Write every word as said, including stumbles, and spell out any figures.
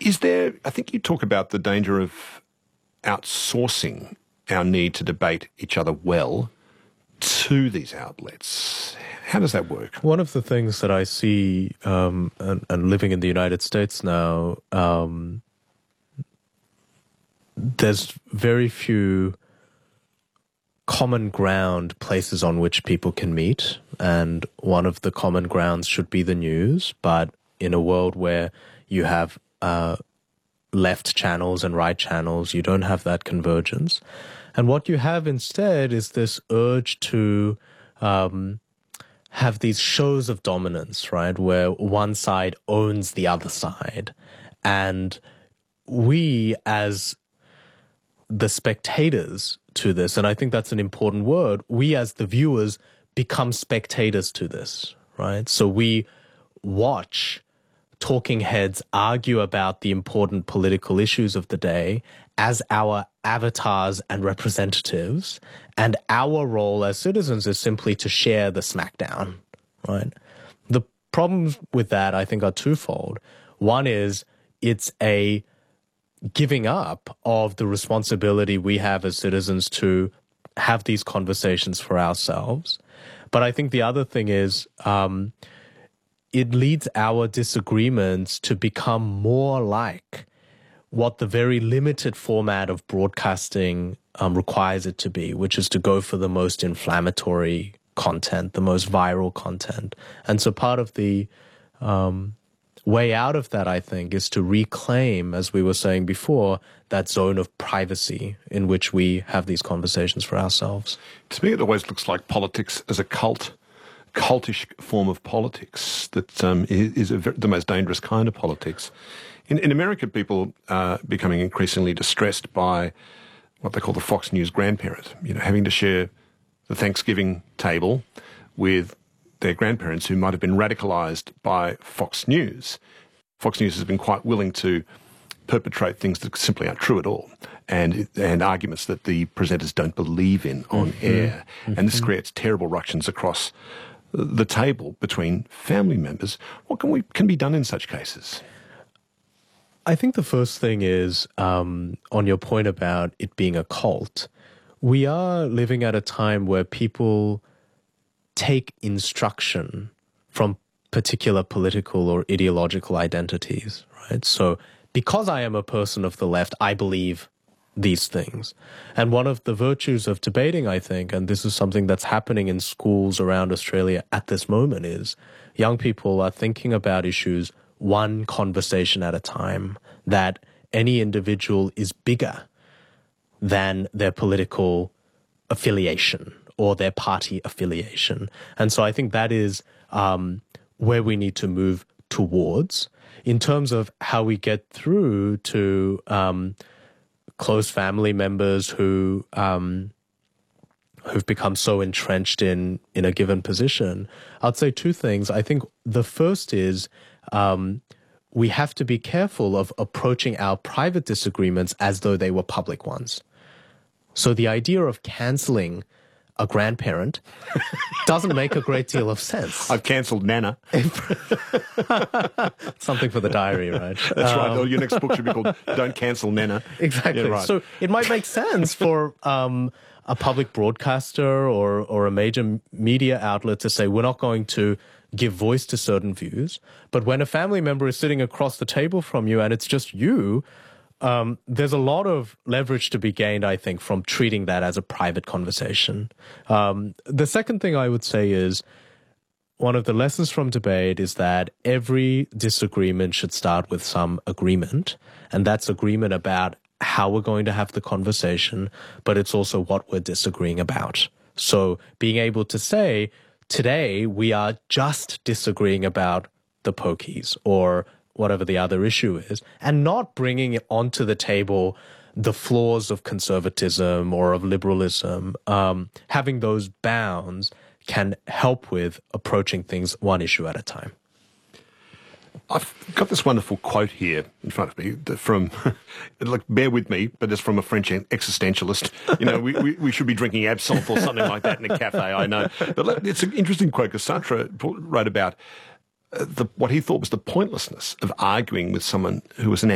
Is there, I think you talk about the danger of outsourcing our need to debate each other well to these outlets. How does that work? One of the things that I see, um, and, and living in the United States now, um, there's very few common ground places on which people can meet. And one of the common grounds should be the news. But in a world where you have uh, left channels and right channels, you don't have that convergence. And what you have instead is this urge to um, have these shows of dominance, right, where one side owns the other side. And we, as the spectators to this, and I think that's an important word, we as the viewers become spectators to this, right? So we watch talking heads argue about the important political issues of the day as our avatars and representatives, and our role as citizens is simply to share the smackdown, right? The problems with that, I think, are twofold. One is it's a giving up of the responsibility we have as citizens to have these conversations for ourselves. But I think the other thing is um, it leads our disagreements to become more like what the very limited format of broadcasting um, requires it to be, which is to go for the most inflammatory content, the most viral content. And so part of the um, way out of that, I think, is to reclaim, as we were saying before, that zone of privacy in which we have these conversations for ourselves. To me, it always looks like politics as a cult, cultish form of politics that um, is a, the most dangerous kind of politics. In, in America, people are becoming increasingly distressed by what they call the Fox News grandparent, you know, having to share the Thanksgiving table with their grandparents who might have been radicalised by Fox News. Fox News has been quite willing to perpetrate things that simply aren't true at all, and and arguments that the presenters don't believe in on mm-hmm. air. Mm-hmm. And this creates terrible ructions across the table between family members. What can we can be done in such cases? I think the first thing is, um, on your point about it being a cult, we are living at a time where people take instruction from particular political or ideological identities, right? So because I am a person of the left, I believe these things. And one of the virtues of debating, I think, and this is something that's happening in schools around Australia at this moment, is young people are thinking about issues one conversation at a time, that any individual is bigger than their political affiliation or their party affiliation. And so I think that is um, where we need to move towards. In terms of how we get through to um, close family members who um, who've become so entrenched in in a given position, I'd say two things. I think the first is um, we have to be careful of approaching our private disagreements as though they were public ones. So the idea of cancelling a grandparent doesn't make a great deal of sense. I've cancelled Nana. Something for the diary, right? That's um, right. Or your next book should be called Don't Cancel Nana. Exactly. Yeah, right. So it might make sense for um, a public broadcaster or, or a major media outlet to say, we're not going to give voice to certain views. But when a family member is sitting across the table from you and it's just you, Um, there's a lot of leverage to be gained, I think, from treating that as a private conversation. Um, the second thing I would say is one of the lessons from debate is that every disagreement should start with some agreement, and that's agreement about how we're going to have the conversation, but it's also what we're disagreeing about. So being able to say, today we are just disagreeing about the pokies or whatever the other issue is, and not bringing it onto the table the flaws of conservatism or of liberalism. Um, having those bounds can help with approaching things one issue at a time. I've got this wonderful quote here in front of me from, like, bear with me, but it's from a French existentialist. You know, we, we, we should be drinking absinthe or something like that in a cafe, I know. But it's an interesting quote because Sartre wrote about Uh, the, what he thought was the pointlessness of arguing with someone who was an